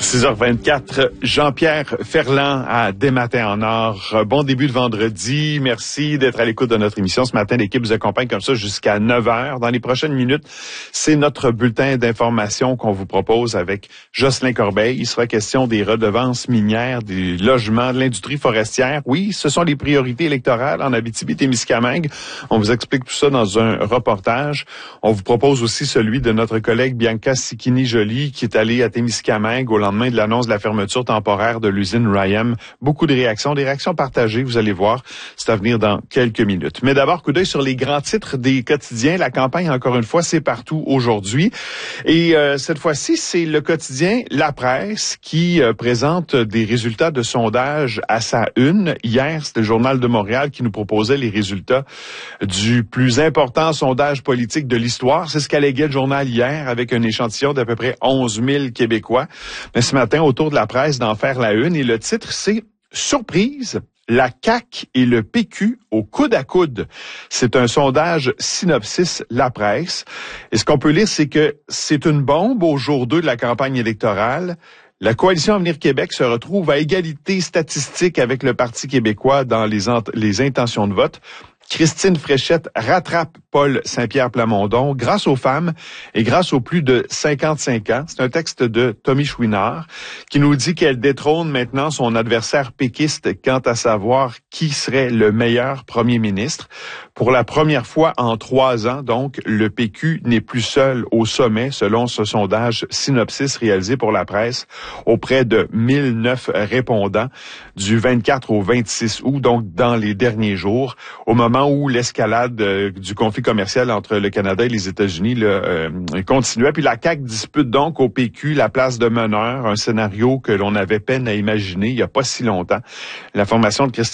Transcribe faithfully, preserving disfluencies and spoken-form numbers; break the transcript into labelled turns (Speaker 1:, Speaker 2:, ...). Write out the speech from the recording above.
Speaker 1: six heures vingt-quatre, Jean-Pierre Ferland à Des Matins en Or. Bon début de vendredi. Merci d'être à l'écoute de notre émission. Ce matin, l'équipe vous accompagne comme ça jusqu'à neuf heures. Dans les prochaines minutes, c'est notre bulletin d'information qu'on vous propose avec Jocelyn Corbeil. Il sera question des redevances minières, des logements, de l'industrie forestière. Oui, ce sont les priorités électorales en Abitibi-Témiscamingue. On vous explique tout ça dans un reportage. On vous propose aussi celui de notre collègue Bianca Sicchini-Joly qui est allée à Témiscamingue au lendemain de l'annonce de la fermeture temporaire de l'usine Rayem. Beaucoup de réactions, des réactions partagées, vous allez voir. C'est à venir dans quelques minutes. Mais d'abord, coup d'œil sur les grands titres des quotidiens. La campagne, encore une fois, c'est partout aujourd'hui. Et euh, cette fois-ci, c'est le quotidien La Presse qui euh, présente des résultats de sondage à sa une. Hier, c'était le Journal de Montréal qui nous proposait les résultats du plus important sondage politique de l'histoire. C'est ce qu'alléguait le journal hier avec un échantillon d'à peu près onze mille Québécois. Mais ce matin, autour de La Presse, d'en faire la une. Et le titre, c'est « Surprise ». La C A Q et le P Q au coude à coude. C'est un sondage Synopsis La Presse. Et ce qu'on peut lire, c'est que c'est une bombe au jour deux de la campagne électorale. La Coalition Avenir Québec se retrouve à égalité statistique avec le Parti québécois dans les, ent- les intentions de vote. Christine Fréchette rattrape Paul Saint-Pierre Plamondon grâce aux femmes et grâce aux plus de cinquante-cinq ans. C'est un texte de Tommy Chouinard qui nous dit qu'elle détrône maintenant son adversaire péquiste quant à savoir qui serait le meilleur premier ministre. Pour la première fois en trois ans, donc, le P Q n'est plus seul au sommet, selon ce sondage Synopsis réalisé pour La Presse auprès de mille neuf répondants du vingt-quatre au vingt-six août, donc dans les derniers jours, au moment où l'escalade euh, du conflit commercial entre le Canada et les États-Unis là, euh, continuait. Puis la C A Q dispute donc au P Q la place de meneur, un scénario que l'on avait peine à imaginer il n'y a pas si longtemps. La formation de Christine